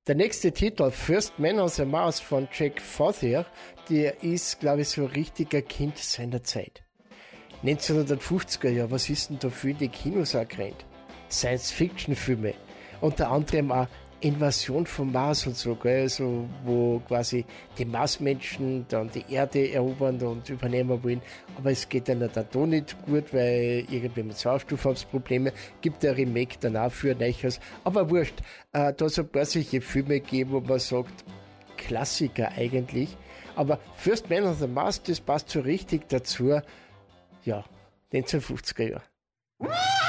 Der nächste Titel, First Man on the Mars von Jack Fortier, der ist, glaube ich, so ein richtiger Kind seiner Zeit. 1950er Jahre, was ist denn da für in die Kinos auch gerannt? Science-Fiction-Filme. Unter anderem auch Invasion vom Mars und so, gell? Also, wo quasi die Marsmenschen dann die Erde erobern und übernehmen wollen. Aber es geht dann da nicht gut, weil irgendwie mit Sauerstoff haben sie Probleme. Gibt ein Remake danach für Neues. Aber wurscht, da so ein paar solche Filme geben, wo man sagt, Klassiker eigentlich. Aber First Man on the Mars, das passt so richtig dazu. Ja, 1950er Jahre.